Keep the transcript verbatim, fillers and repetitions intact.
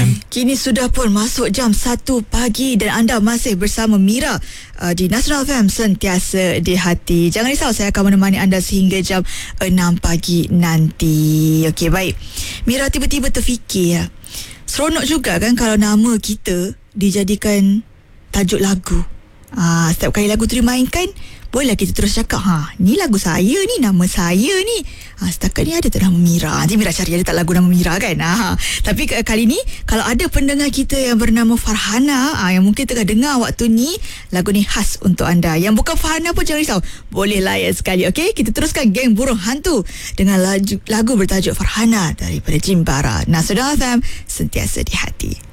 M. Kini sudah pun masuk jam satu pagi dan anda masih bersama Mira uh, di Nasional F M, sentiasa di hati. Jangan risau, saya akan menemani anda sehingga jam enam pagi nanti. Okey, baik. Mira tiba-tiba terfikir ya. Seronok juga kan kalau nama kita dijadikan tajuk lagu. Ah, setiap kali lagu tu dimainkan, bolehlah kita terus cakap, ha, ni lagu saya ni, nama saya ni. Ha, setakat ni ada tak nama Mira? Nanti Mira cari ada tak lagu nama Mira kan? Ha, tapi kali ni, kalau ada pendengar kita yang bernama Farhana, ha, yang mungkin tengah dengar waktu ni, lagu ni khas untuk anda. Yang bukan Farhana pun jangan risau, boleh layan sekali. Okey, kita teruskan Geng Burung Hantu dengan lagu, lagu bertajuk Farhana daripada Jimbara. Nasional F M, sentiasa di hati.